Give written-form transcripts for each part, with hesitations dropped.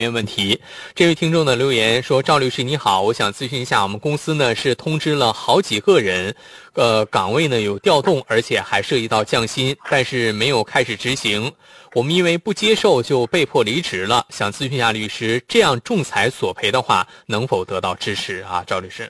问题。这位听众呢留言说，赵律师你好，我想咨询一下，我们公司呢是通知了好几个人，岗位呢有调动，而且还涉及到降薪，但是没有开始执行。我们因为不接受就被迫离职了，想咨询一下律师，这样仲裁索赔的话能否得到支持啊？赵律师。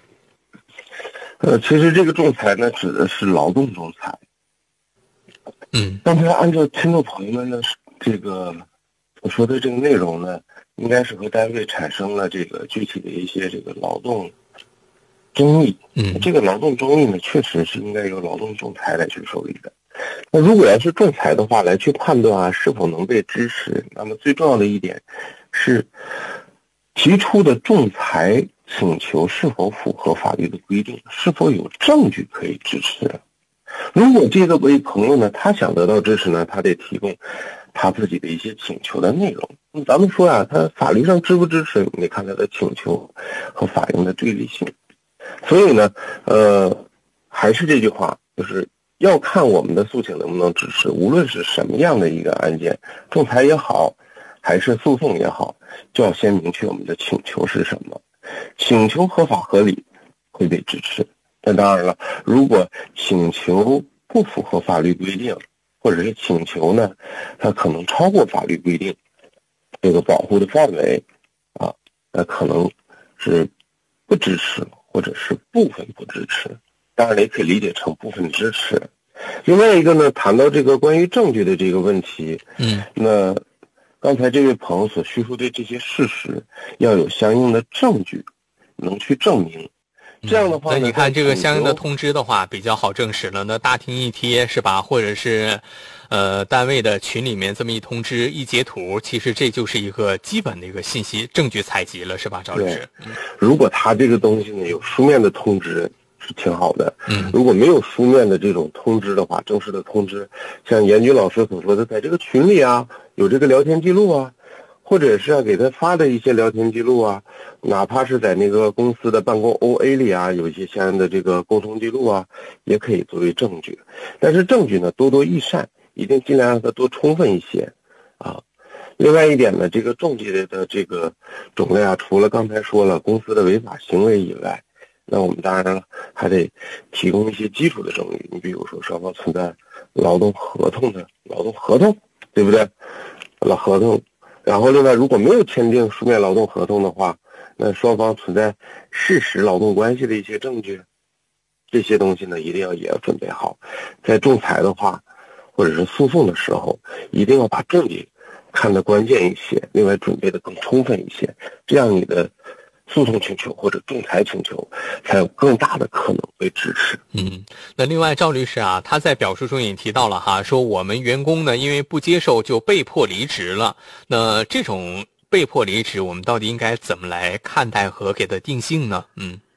其实这个仲裁呢指的是劳动仲裁。刚才按照听众朋友们的这个我说的这个内容呢，应该是和单位产生了这个具体的一些这个劳动争议。这个劳动争议呢，确实是应该由劳动仲裁来去受理的。那如果要是仲裁的话，来去判断是否能被支持，那么最重要的一点是提出的仲裁请求是否符合法律的规定，是否有证据可以支持。如果这个位朋友呢，他想得到支持呢，他得提供他自己的一些请求的内容。咱们说他法律上支不支持，你得看他的请求和法院的对立性。所以呢，还是这句话，就是要看我们的诉请能不能支持。无论是什么样的一个案件，仲裁也好，还是诉讼也好，就要先明确我们的请求是什么。请求合法合理会被支持。那当然了，如果请求不符合法律规定，或者是请求呢，它可能超过法律规定这个保护的范围那可能是不支持，或者是部分不支持。当然也可以理解成部分支持。另外一个呢，谈到这个关于证据的这个问题，那刚才这位朋友所叙述的这些事实，要有相应的证据能去证明。这样的话呢， 那你看这个相应的通知的话比较好证实了，那大厅一贴是吧，或者是单位的群里面这么一通知一截图，其实这就是一个基本的一个信息证据采集了，是吧，赵律师？ 如果他这个东西呢有书面的通知是挺好的，如果没有书面的这种通知的话，正式的通知，像严军老师所说的，在这个群里有这个聊天记录或者是给他发的一些聊天记录哪怕是在那个公司的办公 OA 里有一些相应的这个沟通记录也可以作为证据。但是证据呢多多益善，一定尽量让它多充分一些另外一点呢，这个证据的这个种类除了刚才说了公司的违法行为以外，那我们当然了还得提供一些基础的证据。你比如说双方存在劳动合同，对不对？合同。然后另外如果没有签订书面劳动合同的话，那双方存在事实劳动关系的一些证据，这些东西呢一定也要准备好。在仲裁的话或者是诉讼的时候，一定要把证据看得关键一些，另外准备的更充分一些，这样你的诉讼请求或者仲裁请求才有更大的可能被支持。 那另外赵律师他在表述中也提到了说我们员工呢因为不接受就被迫离职了，那这种被迫离职我们到底应该怎么来看待和给它定性呢？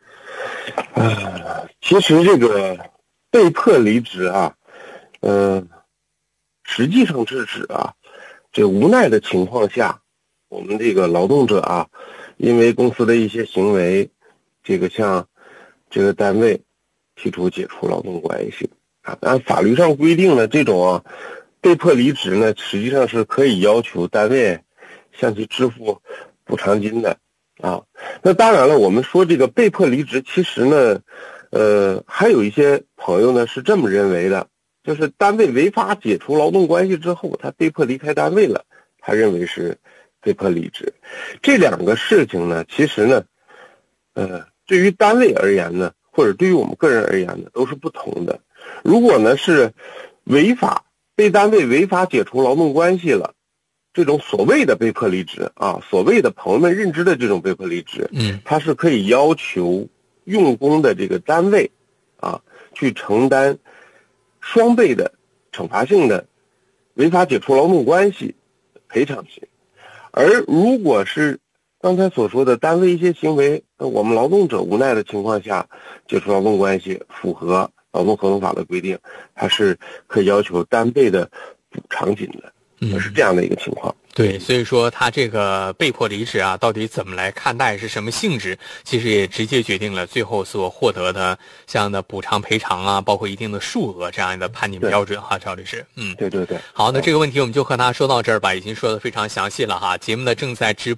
其实这个被迫离职实际上是指这无奈的情况下，我们这个劳动者因为公司的一些行为，向这个单位提出解除劳动关系按法律上规定呢，这种被迫离职呢，实际上是可以要求单位向其支付补偿金的那当然了，我们说这个被迫离职，其实呢还有一些朋友呢是这么认为的，就是单位违法解除劳动关系之后，他被迫离开单位了，他认为是被迫离职。这两个事情呢，其实呢对于单位而言呢，或者对于我们个人而言呢，都是不同的。如果呢是被单位违法解除劳动关系了，这种所谓的被迫离职所谓的朋友们认知的这种被迫离职，它是可以要求用工的这个单位去承担双倍的惩罚性的违法解除劳动关系赔偿金。而如果是刚才所说的单位一些行为，我们劳动者无奈的情况下解除劳动关系，符合劳动合同法的规定，它是可以要求单倍的补偿金的。 是这样的一个情况。 对，所以说他这个被迫离职啊，到底怎么来看待，是什么性质，其实也直接决定了最后所获得的像的补偿赔偿啊，包括一定的数额这样的判定标准哈，赵律师。 对对对。 好，那这个问题我们就和他说到这儿吧，已经说的非常详细了哈。节目呢正在直播。